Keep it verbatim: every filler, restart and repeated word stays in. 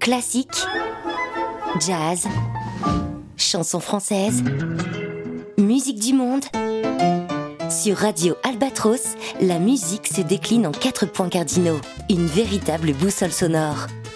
Classique, jazz, chansons françaises, musique du monde. Sur Radio Albatros, la musique se décline en quatre points cardinaux. Une véritable boussole sonore.